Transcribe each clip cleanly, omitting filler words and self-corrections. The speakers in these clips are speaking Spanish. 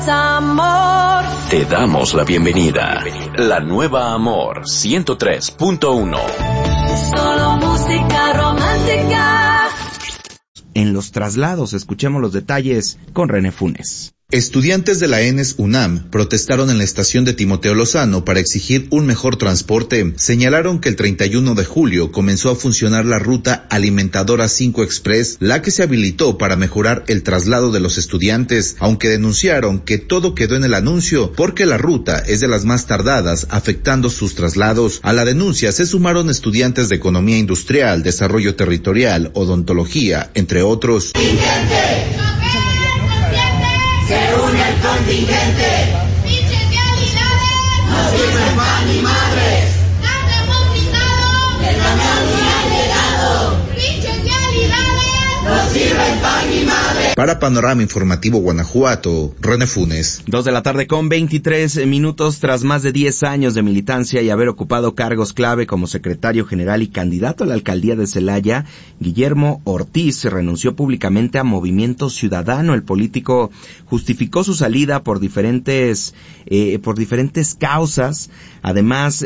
Amor. Te damos la bienvenida. La nueva Amor 103.1. Solo música romántica. En los traslados, escuchemos los detalles con René Funes. Estudiantes de la ENES UNAM protestaron en la estación de Timoteo Lozano para exigir un mejor transporte. Señalaron que el 31 de julio comenzó a funcionar la ruta Alimentadora 5 Express, la que se habilitó para mejorar el traslado de los estudiantes, aunque denunciaron que todo quedó en el anuncio porque la ruta es de las más tardadas, afectando sus traslados. A la denuncia se sumaron estudiantes de Economía Industrial, Desarrollo Territorial, Odontología, entre otros. Se une el contingente. Pinches realidades. No sirven pan ni madres. Nada hemos gritado. El camión ha llegado. Pinches realidades. No sirven pan ni madres. Para Panorama Informativo Guanajuato, René Funes. 2:23 p.m. Tras más de 10 años de militancia y haber ocupado cargos clave como secretario general y candidato a la alcaldía de Celaya, Guillermo Ortiz renunció públicamente a Movimiento Ciudadano. El político justificó su salida por diferentes causas, además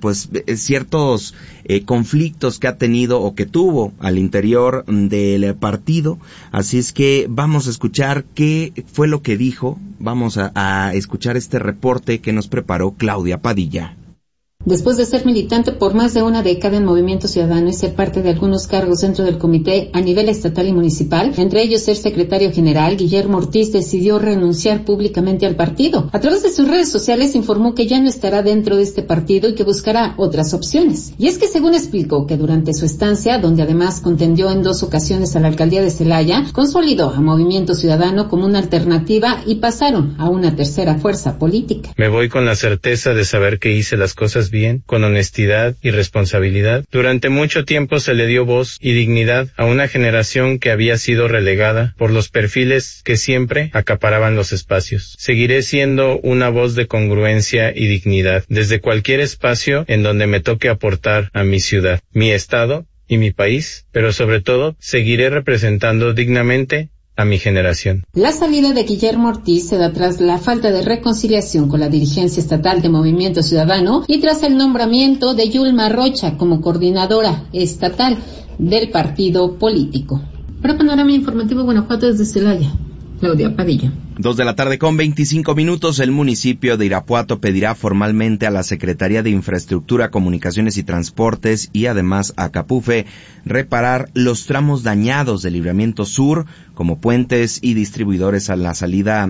ciertos conflictos que ha tenido o que tuvo al interior del partido. Así es que vamos a escuchar qué fue lo que dijo. Vamos a escuchar este reporte que nos preparó Claudia Padilla. Después de ser militante por más de una década en Movimiento Ciudadano y ser parte de algunos cargos dentro del comité a nivel estatal y municipal, entre ellos ser secretario general, Guillermo Ortiz decidió renunciar públicamente al partido. A través de sus redes sociales informó que ya no estará dentro de este partido y que buscará otras opciones. Y es que según explicó que durante su estancia, donde además contendió en 2 ocasiones a la alcaldía de Celaya, consolidó a Movimiento Ciudadano como una alternativa y pasaron a una tercera fuerza política. Me voy con la certeza de saber que hice las cosas bien, con honestidad y responsabilidad. Durante mucho tiempo se le dio voz y dignidad a una generación que había sido relegada por los perfiles que siempre acaparaban los espacios. Seguiré siendo una voz de congruencia y dignidad desde cualquier espacio en donde me toque aportar a mi ciudad, mi estado y mi país, pero sobre todo seguiré representando dignamente a mi generación. La salida de Guillermo Ortiz se da tras la falta de reconciliación con la dirigencia estatal de Movimiento Ciudadano y tras el nombramiento de Yulma Rocha como coordinadora estatal del partido político. Para Panorama Informativo Guanajuato desde Celaya, Claudia Padilla. 2:25 p.m. El municipio de Irapuato pedirá formalmente a la Secretaría de Infraestructura, Comunicaciones y Transportes y además a Capufe reparar los tramos dañados del Libramiento Sur, como puentes y distribuidores en la salida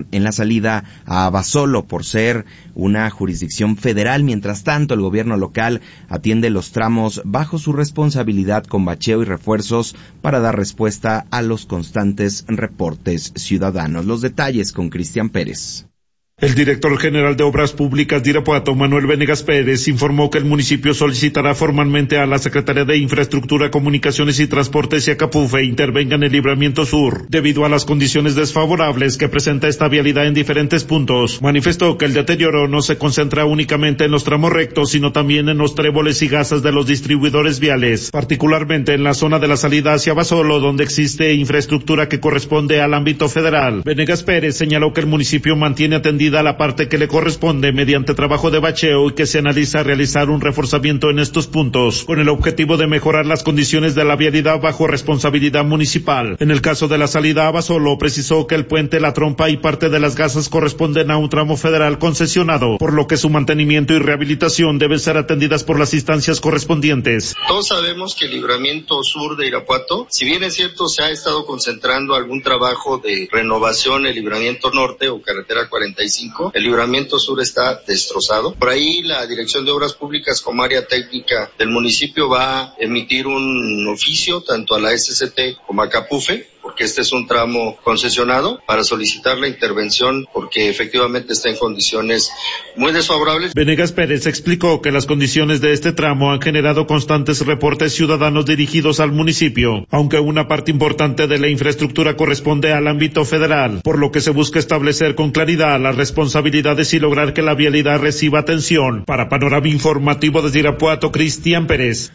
a Abasolo, por ser una jurisdicción federal. Mientras tanto, el gobierno local atiende los tramos bajo su responsabilidad con bacheo y refuerzos para dar respuesta a los constantes reportes ciudadanos. Los detalles con Cristian Pérez. El director general de Obras Públicas de Irapuato, Manuel Venegas Pérez, informó que el municipio solicitará formalmente a la Secretaría de Infraestructura, Comunicaciones y Transportes y a Capufe intervengan en el Libramiento Sur, debido a las condiciones desfavorables que presenta esta vialidad en diferentes puntos. Manifestó que el deterioro no se concentra únicamente en los tramos rectos, sino también en los tréboles y gasas de los distribuidores viales, particularmente en la zona de la salida hacia Basolo, donde existe infraestructura que corresponde al ámbito federal. Venegas Pérez señaló que el municipio mantiene atendida la parte que le corresponde mediante trabajo de bacheo y que se analiza realizar un reforzamiento en estos puntos con el objetivo de mejorar las condiciones de la vialidad bajo responsabilidad municipal. En el caso de la salida a Basolo, precisó que el puente La Trompa y parte de las gasas corresponden a un tramo federal concesionado, por lo que su mantenimiento y rehabilitación deben ser atendidas por las instancias correspondientes. Todos sabemos que el Libramiento Sur de Irapuato, si bien es cierto se ha estado concentrando algún trabajo de renovación en el Libramiento Norte o Carretera 45, el Libramiento Sur está destrozado. Por ahí la Dirección de Obras Públicas como área técnica del municipio va a emitir un oficio tanto a la SCT como a Capufe, porque este es un tramo concesionado, para solicitar la intervención porque efectivamente está en condiciones muy desfavorables. Venegas Pérez explicó que las condiciones de este tramo han generado constantes reportes ciudadanos dirigidos al municipio, aunque una parte importante de la infraestructura corresponde al ámbito federal, por lo que se busca establecer con claridad las responsabilidades y lograr que la vialidad reciba atención. Para Panorama Informativo desde Irapuato, Cristian Pérez.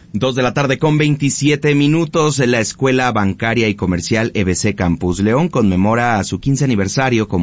2:27 p.m. La Escuela Bancaria y Comercial EBC Campus León conmemora su 15 aniversario como